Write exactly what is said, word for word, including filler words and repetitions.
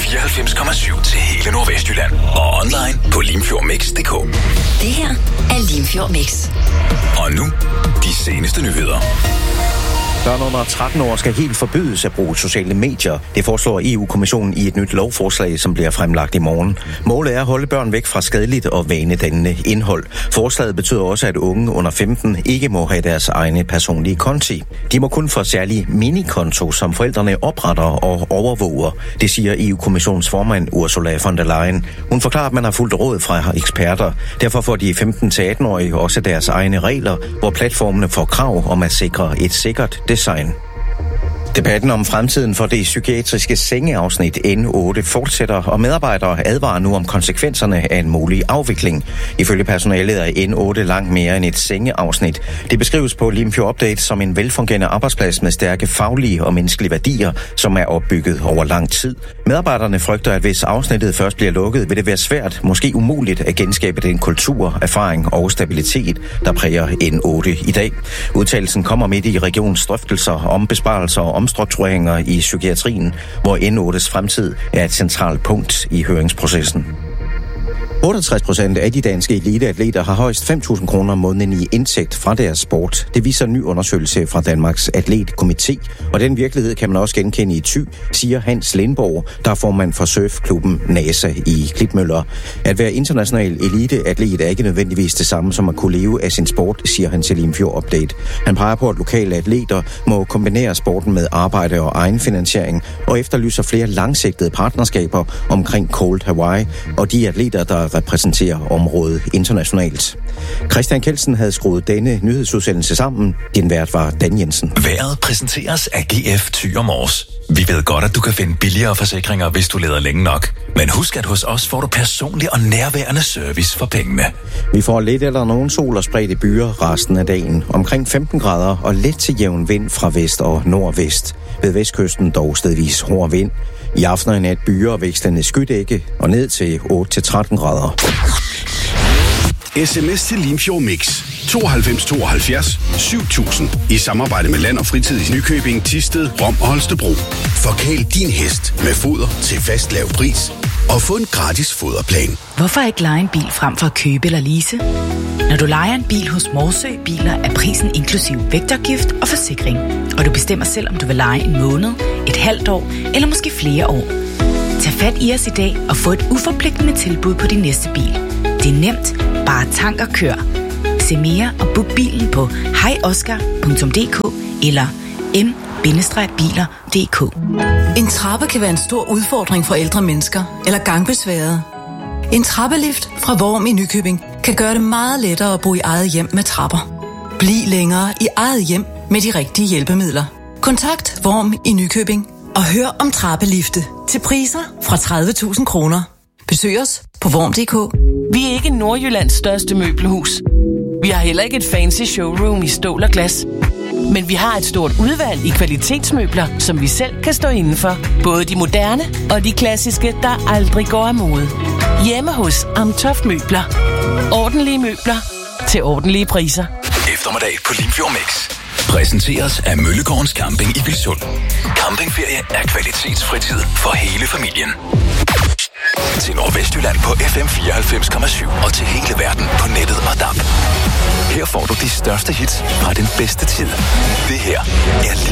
fireoghalvfems komma syv til hele Nordvestjylland. Og online på limfjordmix punktum d k. Det her er Limfjord Mix. Og nu, de seneste nyheder. Børn under tretten år skal helt forbydes at bruge sociale medier. Det foreslår E U-kommissionen i et nyt lovforslag, som bliver fremlagt i morgen. Målet er at holde børn væk fra skadeligt og vanedannende indhold. Forslaget betyder også, at unge under femten ikke må have deres egne personlige konti. De må kun få særlige minikonto, som forældrene opretter og overvåger. Det siger E U-kommissionens formand Ursula von der Leyen. Hun forklarer, at man har fulgt råd fra eksperter. Derfor får de femten til atten-årige også deres egne regler, hvor platformene får krav om at sikre et sikkert design. Debatten om fremtiden for det psykiatriske sengeafsnit N otte fortsætter, og medarbejdere advarer nu om konsekvenserne af en mulig afvikling. Ifølge personalet er N otte langt mere end et sengeafsnit. Det beskrives på Limfjord Update som en velfungerende arbejdsplads med stærke faglige og menneskelige værdier, som er opbygget over lang tid. Medarbejderne frygter, at hvis afsnittet først bliver lukket, vil det være svært, måske umuligt, at genskabe den kultur, erfaring og stabilitet, der præger N otte i dag. Udtalelsen kommer midt i regionens drøftelser om besparelser og omstruktureringer i psykiatrien, hvor N ottes fremtid er et centralt punkt i høringsprocessen. otteogtres procent af de danske eliteatleter har højst fem tusind kroner om måneden i indtægt fra deres sport. Det viser en ny undersøgelse fra Danmarks Atletkomité, og den virkelighed kan man også genkende i Thy, siger Hans Lindborg, der er formand for surfklubben NASA i Klitmøller. At være international eliteatlet er ikke nødvendigvis det samme som at kunne leve af sin sport, siger han til Limfjord Update. Han peger på, at lokale atleter må kombinere sporten med arbejde og egenfinansiering, og efterlyser flere langsigtede partnerskaber omkring Cold Hawaii og de atleter, der repræsenterer området internationalt. Christian Kelsen havde skruet denne nyhedsudsendelse sammen. Din vært var Dan Jensen. Vejret præsenteres af G F Thy og Mors. Vi ved godt, at du kan finde billigere forsikringer, hvis du leder længe nok. Men husk, at hos os får du personlig og nærværende service for pengene. Vi får lidt eller nogen sol og spredte byer resten af dagen. Omkring femten grader og let til jævn vind fra vest og nordvest. Ved vestkysten dog stedvis hård vind. I aften og nat byer og vækstende skydække og ned til otte til tretten grader. S M S til Limfjord Mix tooghalvfems tooghalvfjerds syv tusind i samarbejde med Land og Fritid i Nykøbing, Thisted, Rom og Holstebro. Forkæl din hest med foder til fast lav pris og få en gratis foderplan. Hvorfor ikke leje en bil frem for at købe eller lease? Når du lejer en bil hos Morsø Biler, er prisen inklusiv vægtafgift og forsikring. Og du bestemmer selv, om du vil leje en måned, et halvt år eller måske flere år. Tag fat i os i dag og få et uforpligtende tilbud på din næste bil. Det er nemt. Bare tank og kør. Se mere og book bilen på hej oscar punktum d k eller m bindestreg biler punktum d k. En trappe kan være en stor udfordring for ældre mennesker eller gangbesværede. En trappelift fra Vorm i Nykøbing kan gøre det meget lettere at bo i eget hjem med trapper. Bliv længere i eget hjem med de rigtige hjælpemidler. Kontakt Vorm i Nykøbing og hør om trappelifte til priser fra tredive tusind kroner. Besøg os på vorm punktum d k. Vi er ikke Nordjyllands største møbelhus. Vi har heller ikke et fancy showroom i stål og glas. Men vi har et stort udvalg i kvalitetsmøbler, som vi selv kan stå inden for. Både de moderne og de klassiske, der aldrig går af mode. Hjemme hos Amtoft Møbler. Ordentlige møbler til ordentlige priser. Eftermiddag på Limfjord Mix præsenteres af Møllegårdens Camping i Vilsund. Campingferie er kvalitetsfritid for hele familien. Til Nordvestjylland på F M fireoghalvfems komma syv og til hele verden på nettet og D A B. Her får du de største hits fra den bedste tid. Det her er